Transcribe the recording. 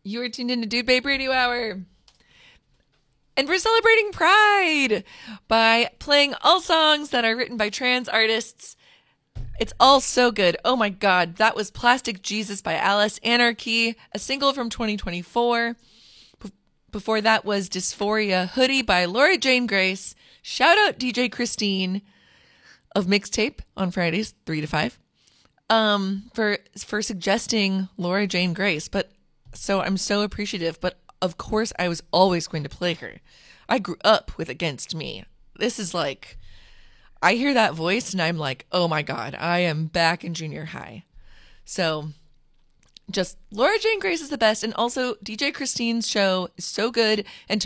You are tuned into Dude Babe Radio Hour. And we're celebrating Pride by playing all songs that are written by trans artists. It's all so good. Oh my God. That was Plastic Jesus by Alice Anarchy, a single from 2024. Before that was Dysphoria Hoodie by Laura Jane Grace. Shout out DJ Christine of Mixtape on Fridays, 3 to 5, for suggesting Laura Jane Grace. But so I'm so appreciative. But of course, I was always going to play her. I grew up with Against Me. This is like, I hear that voice and I'm like, oh my God, I am back in junior high. So just Laura Jane Grace is the best. And also DJ Christine's show is so good. And